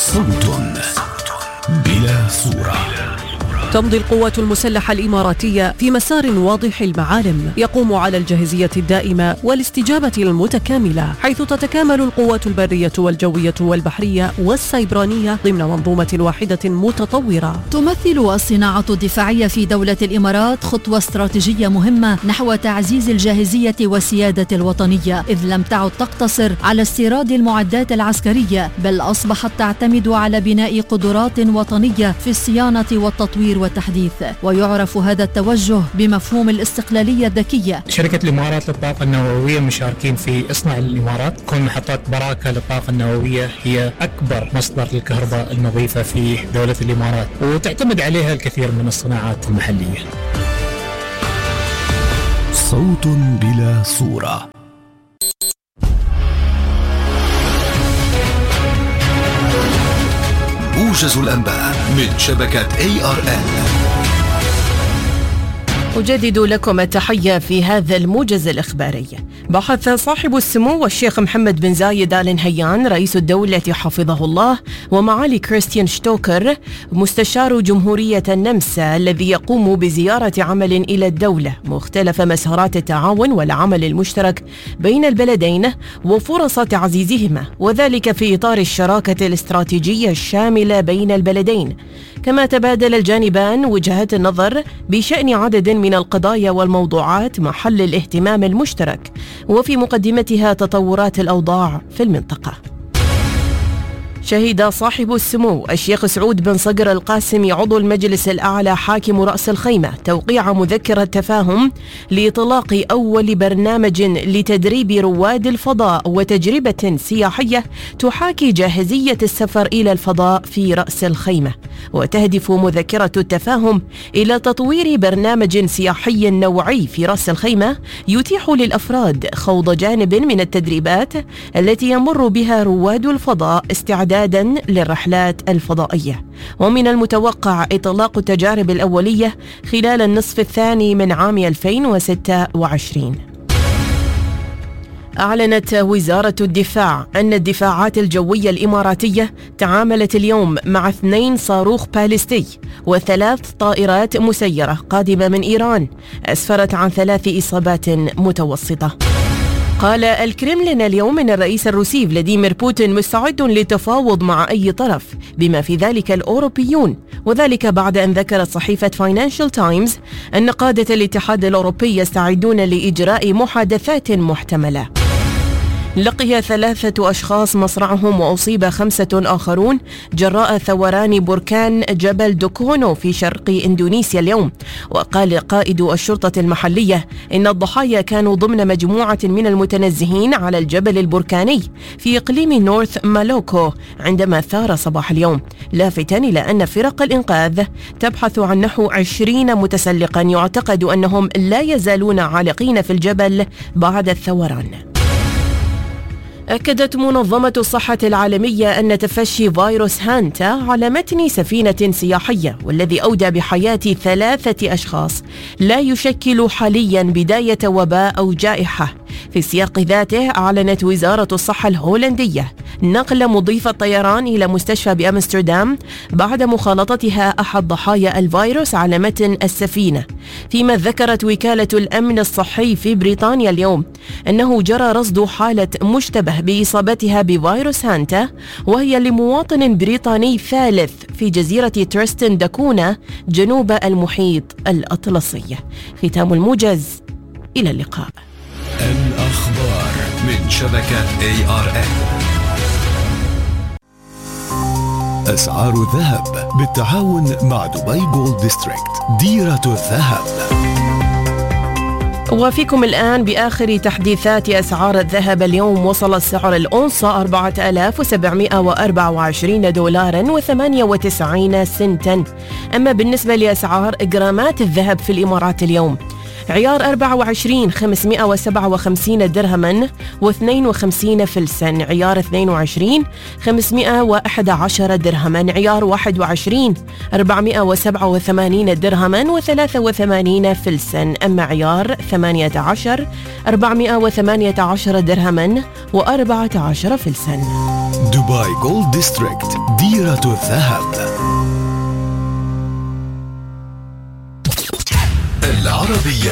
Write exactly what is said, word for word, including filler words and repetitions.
صوت بلا صورة. تمضي القوات المسلحة الإماراتية في مسار واضح المعالم يقوم على الجاهزية الدائمة والاستجابة المتكاملة، حيث تتكامل القوات البرية والجوية والبحرية والسيبرانية ضمن منظومة واحدة متطورة. تمثل الصناعة الدفاعية في دولة الإمارات خطوة استراتيجية مهمة نحو تعزيز الجاهزية والسيادة الوطنية، إذ لم تعد تقتصر على استيراد المعدات العسكرية، بل أصبحت تعتمد على بناء قدرات وطنية في الصيانة والتطوير والتحديث. ويعرف هذا التوجه بمفهوم الاستقلالية الذكية. شركة الإمارات للطاقة النووية مشاركين في إصناع الإمارات. كون محطات براكة للطاقة النووية هي أكبر مصدر للكهرباء النظيفة في دولة الإمارات، وتعتمد عليها الكثير من الصناعات المحلية. صوت بلا صورة. موجز الأنباء من شبكة إيه آر إن. أجدد لكم التحية في هذا الموجز الإخباري. بحث صاحب السمو والشيخ محمد بن زايد آل نهيان رئيس الدولة حفظه الله ومعالي كريستيان شتوكر مستشار جمهورية النمسا الذي يقوم بزيارة عمل إلى الدولة مختلف مسارات التعاون والعمل المشترك بين البلدين وفرص تعزيزهما، وذلك في إطار الشراكة الاستراتيجية الشاملة بين البلدين. كما تبادل الجانبان وجهات النظر بشأن عدد من القضايا والموضوعات محل الاهتمام المشترك، وفي مقدمتها تطورات الأوضاع في المنطقة. شهد صاحب السمو الشيخ سعود بن صقر القاسمي عضو المجلس الأعلى حاكم رأس الخيمة توقيع مذكرة تفاهم لإطلاق أول برنامج لتدريب رواد الفضاء وتجربة سياحية تحاكي جاهزية السفر إلى الفضاء في رأس الخيمة. وتهدف مذكرة التفاهم إلى تطوير برنامج سياحي نوعي في رأس الخيمة يتيح للأفراد خوض جانب من التدريبات التي يمر بها رواد الفضاء استعدادا للرحلات الفضائية. ومن المتوقع إطلاق التجارب الأولية خلال النصف الثاني من عام ألفين وستة وعشرين. أعلنت وزارة الدفاع أن الدفاعات الجوية الإماراتية تعاملت اليوم مع اثنين صاروخ باليستي وثلاث طائرات مسيرة قادمة من إيران أسفرت عن ثلاث إصابات متوسطة. قال الكرملين اليوم أن الرئيس الروسي فلاديمير بوتين مستعد للتفاوض مع أي طرف بما في ذلك الأوروبيون، وذلك بعد أن ذكرت صحيفة فاينانشال تايمز أن قادة الاتحاد الأوروبي يستعدون لإجراء محادثات محتملة. لقي ثلاثة أشخاص مصرعهم وأصيب خمسة آخرون جراء ثوران بركان جبل دوكونو في شرق إندونيسيا اليوم. وقال قائد الشرطة المحلية إن الضحايا كانوا ضمن مجموعة من المتنزهين على الجبل البركاني في إقليم نورث مالوكو عندما ثار صباح اليوم، لافتا إلى أن فرق الإنقاذ تبحث عن نحو عشرين متسلقا يعتقد أنهم لا يزالون عالقين في الجبل بعد الثوران. أكدت منظمة الصحة العالمية أن تفشي فيروس هانتا على متن سفينة سياحية والذي أودى بحياة ثلاثة أشخاص لا يشكل حاليا بداية وباء أو جائحة. في السياق ذاته أعلنت وزارة الصحة الهولندية نقل مضيف الطيران إلى مستشفى بأمستردام بعد مخالطتها أحد ضحايا الفيروس على متن السفينة. فيما ذكرت وكالة الأمن الصحي في بريطانيا اليوم أنه جرى رصد حالة مشتبه بإصابتها بفيروس هانتا، وهي لمواطن بريطاني ثالث في جزيرة تريستن داكونا جنوب المحيط الأطلسي. ختام الموجز، إلى اللقاء. الأخبار من شبكة إيه آر إن. أسعار الذهب بالتعاون مع دبي جولد ديستريكت، ديرة الذهب. وفيكم الآن بآخر تحديثات أسعار الذهب اليوم. وصل السعر الأونصة أربعة آلاف وسبعمائة وأربعة وعشرين دولارا وثمانية وتسعين سنتا. أما بالنسبة لأسعار جرامات الذهب في الإمارات اليوم، عيار أربعة وعشرين خمسمائة وسبعة وخمسين درهما واثنين وخمسين فلسا، عيار اثنين وعشرين خمسمائة وأحد عشر درهما، عيار واحد وعشرين أربعمائة وسبعة وثمانين درهما وثلاثة وثمانين فلسا. أما عيار ثمانية عشر أربعمائة وثمانية عشر درهما وأربعة عشر فلسا. دبي باي جولد ديستريكت، ديرة الذهب. العربية